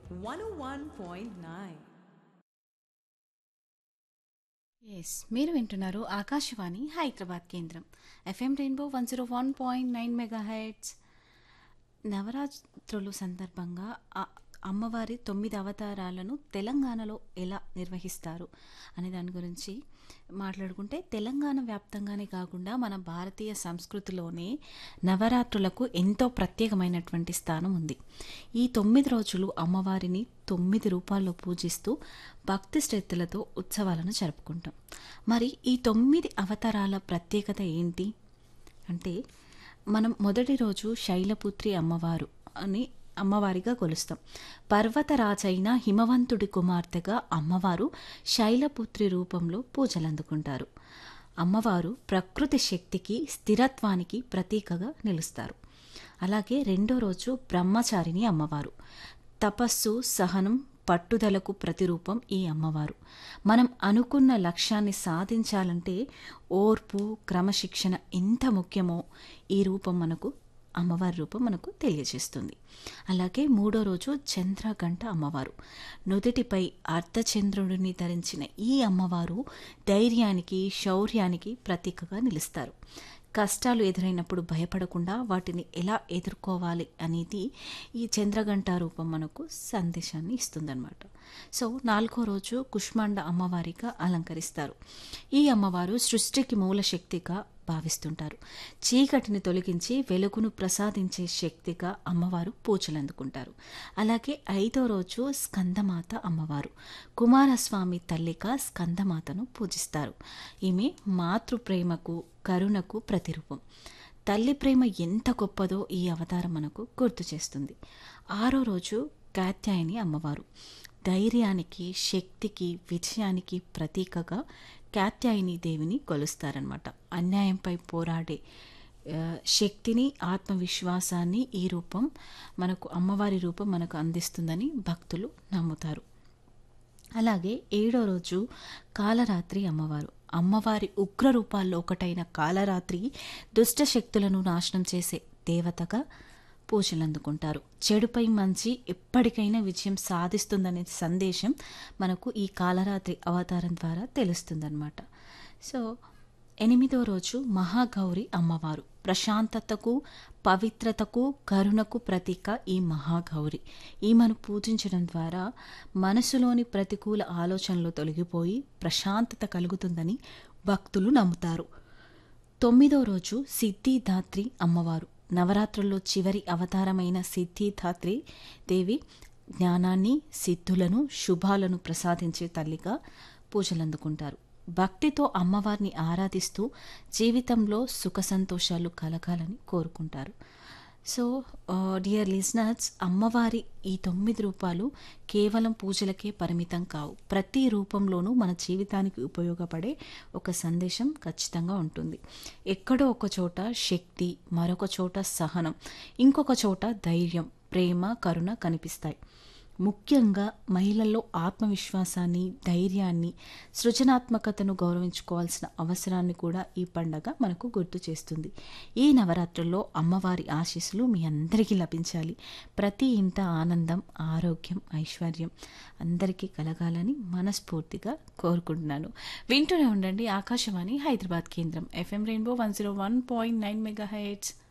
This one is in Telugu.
101.9. మీరు వింటున్నారు ఆకాశవాణి హైదరాబాద్ కేంద్రం ఎఫ్ఎం రెయిన్బో 101.9 మెగాహెర్ట్జ్. నవరాత్రులు సందర్భంగా అమ్మవారి 9 అవతారాలను తెలంగాణలో ఎలా నిర్వహిస్తారు అనే దాని గురించి మాట్లాడుకుంటే, తెలంగాణ వ్యాప్తంగానే కాకుండా మన భారతీయ సంస్కృతిలోనే నవరాత్రులకు ఎంతో ప్రత్యేకమైనటువంటి స్థానం ఉంది. ఈ 9 రోజులు అమ్మవారిని 9 రూపాల్లో పూజిస్తూ భక్తి శ్రద్ధలతో ఉత్సవాలను జరుపుకుంటాం. మరి ఈ 9 అవతారాల ప్రత్యేకత ఏంటి అంటే, మనం మొదటి రోజు శైలపుత్రి అమ్మవారు అని అమ్మవారిగా కొలుస్తాం. పర్వతరాజైన హిమవంతుడి కుమార్తెగా అమ్మవారు శైలపుత్రి రూపంలో పూజలందుకుంటారు. అమ్మవారు ప్రకృతి శక్తికి, స్థిరత్వానికి ప్రతీకగా నిలుస్తారు. అలాగే రెండో రోజు బ్రహ్మచారిణి అమ్మవారు. తపస్సు, సహనం, పట్టుదలకు ప్రతిరూపం ఈ అమ్మవారు. మనం అనుకున్న లక్ష్యాన్ని సాధించాలంటే ఓర్పు, క్రమశిక్షణ ఎంత ముఖ్యమో ఈ రూపం అమ్మవారి రూపం మనకు తెలియజేస్తుంది. అలాగే మూడో రోజు చంద్రఘంట అమ్మవారు. నుదుటిపై అర్ధచంద్రుడిని ధరించిన ఈ అమ్మవారు ధైర్యానికి, శౌర్యానికి ప్రతీకగా నిలుస్తారు. కష్టాలు ఎదురైనప్పుడు భయపడకుండా వాటిని ఎలా ఎదుర్కోవాలి అనేది ఈ చంద్రఘంట రూపం మనకు సందేశాన్ని ఇస్తుందన్నమాట. సో నాలుగో రోజు కుష్మాండ అమ్మవారిగా అలంకరిస్తారు. ఈ అమ్మవారు సృష్టికి మూల శక్తిగా భావిస్తుంటారు. చీకటిని తొలగించి వెలుగును ప్రసాదించే శక్తిగా అమ్మవారు పూజలందుకుంటారు. అలాగే ఐదో రోజు స్కందమాత అమ్మవారు. కుమారస్వామి తల్లిగా స్కందమాతను పూజిస్తారు. ఈమె మాతృప్రేమకు, కరుణకు ప్రతిరూపం. తల్లి ప్రేమ ఎంత గొప్పదో ఈ అవతారం మనకు గుర్తు చేస్తుంది. ఆరో రోజు కాత్యాయని అమ్మవారు. ధైర్యానికి, శక్తికి, విజయానికి ప్రతీకగా కాత్యాయని దేవిని కొలుస్తారనమాట. అన్యాయంపై పోరాడే శక్తిని, ఆత్మవిశ్వాసాన్ని ఈ రూపం అమ్మవారి రూపం మనకు అందిస్తుందని భక్తులు నమ్ముతారు. అలాగే ఏడో రోజు కాలరాత్రి అమ్మవారు. అమ్మవారి ఉగ్ర రూపాల్లో ఒకటైన కాలరాత్రి దుష్ట శక్తులను నాశనం చేసే దేవతగా పూజలందుకుంటారు. చెడుపై మంచి ఎప్పటికైనా విజయం సాధిస్తుందనే సందేశం మనకు ఈ కాలరాత్రి అవతారం ద్వారా తెలుస్తుందన్నమాట. సో ఎనిమిదో రోజు మహాగౌరి అమ్మవారు. ప్రశాంతతకు, పవిత్రతకు, కరుణకు ప్రతీక ఈ మహాగౌరి. ఈమెను పూజించడం ద్వారా మనసులోని ప్రతికూల ఆలోచనలు తొలగిపోయి ప్రశాంతత కలుగుతుందని భక్తులు నమ్ముతారు. తొమ్మిదో రోజు సిద్ధిదాత్రి అమ్మవారు. నవరాత్రుల్లో చివరి అవతారమైన సిద్ధిదాత్రి దేవి జ్ఞానాన్ని, సిద్ధులను, శుభాలను ప్రసాదించే తల్లిగా పూజలందుకుంటారు. భక్తితో అమ్మవారిని ఆరాధిస్తూ జీవితంలో సుఖ సంతోషాలు కలగాలని కోరుకుంటారు. సో డియర్ లిజనర్స్, అమ్మవారి ఈ 9 రూపాలు కేవలం పూజలకే పరిమితం కావు. ప్రతి రూపంలోనూ మన జీవితానికి ఉపయోగపడే ఒక సందేశం ఖచ్చితంగా ఉంటుంది. ఎక్కడో ఒక చోట శక్తి, మరొక చోట సహనం, ఇంకొక చోట ధైర్యం, ప్రేమ, కరుణ కనిపిస్తాయి. ముఖ్యంగా మహిళల్లో ఆత్మవిశ్వాసాన్ని, ధైర్యాన్ని, సృజనాత్మకతను గౌరవించుకోవాల్సిన అవసరాన్ని కూడా ఈ పండగ మనకు గుర్తు చేస్తుంది. ఈ నవరాత్రుల్లో అమ్మవారి ఆశీస్సులు మీ అందరికీ లభించాలి. ప్రతి ఇంట ఆనందం, ఆరోగ్యం, ఐశ్వర్యం అందరికీ కలగాలని మనస్ఫూర్తిగా కోరుకుంటున్నాను. వింటూనే ఉండండి ఆకాశవాణి హైదరాబాద్ కేంద్రం ఎఫ్ఎం రెయిన్బో 101.9 మెగాహెర్ట్జ్.